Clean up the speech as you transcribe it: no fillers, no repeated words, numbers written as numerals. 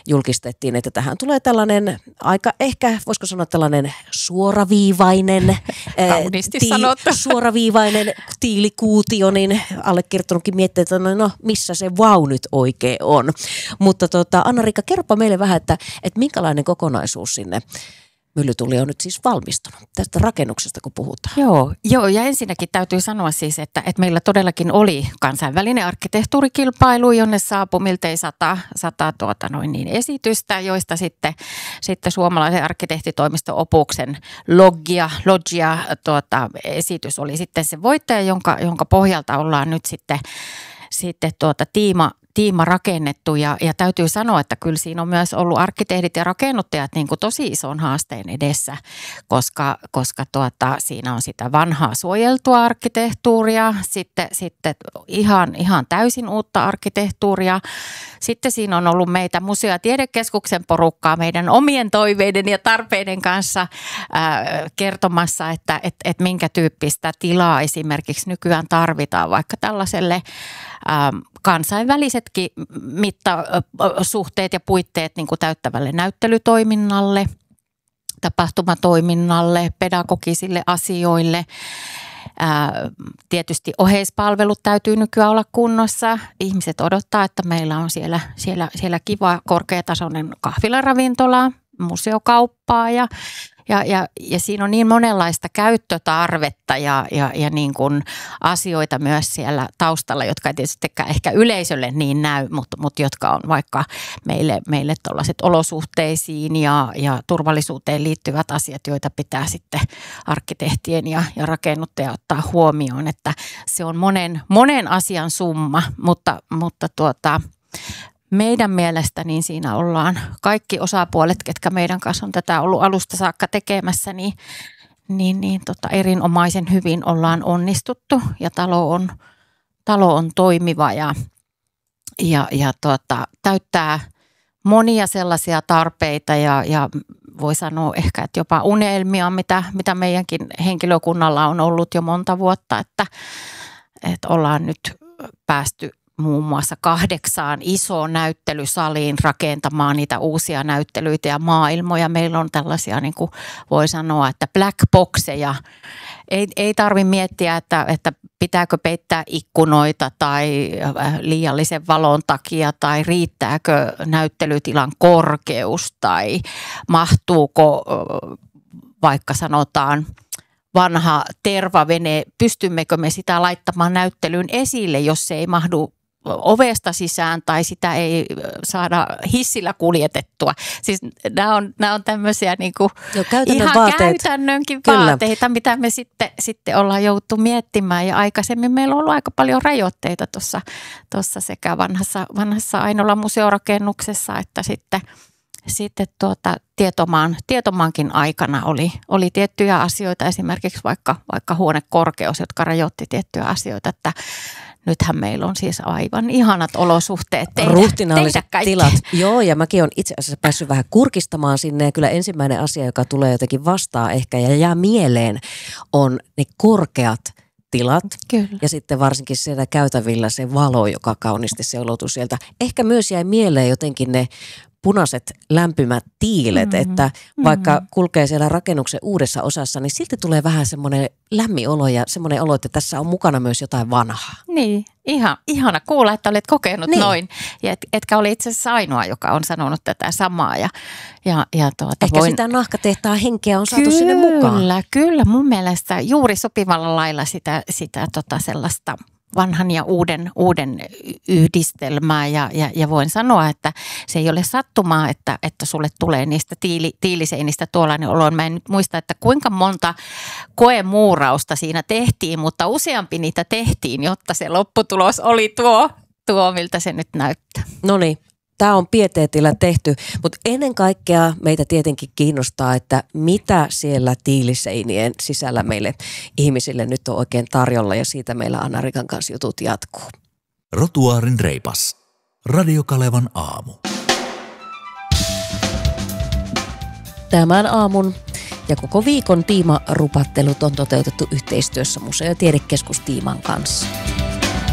julkistettiin, että tähän tulee tällainen aika ehkä, voisiko sanoa tällainen suoraviivainen, suoraviivainen tiilikuutio, niin allekirjoittanutkin miettiä, että no missä se vau nyt oikein on. Mutta Anna-Riikka, kerropa meille vähän, että minkälainen kokonaisuus sinne Myllytuli on nyt siis valmistunut tästä rakennuksesta, kun puhutaan. Joo, ja ensinnäkin täytyy sanoa siis, että meillä todellakin oli kansainvälinen arkkitehtuurikilpailu, jonne saapui miltei 100 esitystä, joista sitten suomalaisen arkkitehtitoimiston Opuksen Loggia esitys oli sitten se voittaja, jonka pohjalta ollaan nyt sitten tiima rakennettu ja täytyy sanoa, että kyllä siinä on myös ollut arkkitehdit ja rakennuttajat niin kuin tosi ison haasteen edessä, koska siinä on sitä vanhaa suojeltua arkkitehtuuria, sitten ihan täysin uutta arkkitehtuuria. Sitten siinä on ollut meitä Museo- ja tiedekeskuksen porukkaa meidän omien toiveiden ja tarpeiden kanssa kertomassa, että minkä tyyppistä tilaa esimerkiksi nykyään tarvitaan vaikka tällaiselle kansainvälisetkin mittasuhteet ja puitteet niin kuin täyttävälle näyttelytoiminnalle, tapahtumatoiminnalle, pedagogisille asioille. Tietysti oheispalvelut täytyy nykyään olla kunnossa. Ihmiset odottaa, että meillä on siellä kiva korkeatasoinen kahvilaravintola, museokauppaa ja siinä on niin monenlaista käyttötarvetta ja niin kuin asioita myös siellä taustalla, jotka ei tietysti ehkä yleisölle niin näy, mutta jotka on vaikka meille tuollaiset olosuhteisiin ja turvallisuuteen liittyvät asiat, joita pitää sitten arkkitehtien ja rakennuttajien ottaa huomioon, että se on monen asian summa, mutta meidän mielestä niin siinä ollaan kaikki osapuolet, ketkä meidän kanssa on tätä ollut alusta saakka tekemässä, niin erinomaisen hyvin ollaan onnistuttu ja talo on toimiva ja täyttää monia sellaisia tarpeita ja voi sanoa ehkä, että jopa unelmia, mitä meidänkin henkilökunnalla on ollut jo monta vuotta, että ollaan nyt päästy muun muassa 8 isoon näyttelysaliin rakentamaan niitä uusia näyttelyitä ja maailmoja. Meillä on tällaisia, niin kuin voi sanoa, että black boxeja. Ei tarvitse miettiä, että pitääkö peittää ikkunoita tai liiallisen valon takia tai riittääkö näyttelytilan korkeus tai mahtuuko vaikka sanotaan vanha tervavene, pystymmekö me sitä laittamaan näyttelyyn esille, jos se ei mahdu ovesta sisään tai sitä ei saada hissillä kuljetettua. Siis nämä on tämmöisiä niinku ihan käytännönkin vaateita, mitä me sitten ollaan jouduttu miettimään. Ja aikaisemmin meillä on ollut aika paljon rajoitteita tuossa sekä vanhassa Ainolan museorakennuksessa että sitten tietomaankin aikana oli tiettyjä asioita, esimerkiksi vaikka huonekorkeus, jotka rajoitti tiettyjä asioita, että nythän meillä on siis aivan ihanat olosuhteet ruhtinaalliset tilat. Joo, ja mäkin olen itse asiassa päässyt vähän kurkistamaan sinne. Ja kyllä ensimmäinen asia, joka tulee jotenkin vastaan ehkä ja jää mieleen, on ne korkeat tilat. Kyllä. Ja sitten varsinkin siellä käytävillä se valo, joka kauniisti seuloutuu sieltä. Ehkä myös jäi mieleen jotenkin ne punaiset lämpimät tiilet, että vaikka kulkee siellä rakennuksen uudessa osassa, niin silti tulee vähän semmoinen lämmin olo ja semmoinen olo, että tässä on mukana myös jotain vanhaa. Niin, ihana kuulla, että olet kokenut noin. Ja etkä ole itse asiassa ainoa, joka on sanonut tätä samaa. Ehkä sitä nahkatehtaan henkeä on saatu sinne mukaan. Kyllä, mun mielestä juuri sopivalla lailla sitä sellaista vanhan ja uuden yhdistelmää ja voin sanoa, että se ei ole sattumaa, että sulle tulee niistä tiiliseinistä tuollainen olo. Mä en nyt muista, että kuinka monta koemuurausta siinä tehtiin, mutta useampi niitä tehtiin, jotta se lopputulos oli tuo miltä se nyt näyttää. Noniin. Tämä on pieteetillä tehty, mutta ennen kaikkea meitä tietenkin kiinnostaa, että mitä siellä tiiliseinien sisällä meille ihmisille nyt on oikein tarjolla ja siitä meillä Anna-Riikan kanssa jutut jatkuu. Rotuaarin reipas. Radio Kalevan aamu. Tämän aamun ja koko viikon tiimarupattelut on toteutettu yhteistyössä Museo- ja tiedekeskus Tiiman kanssa.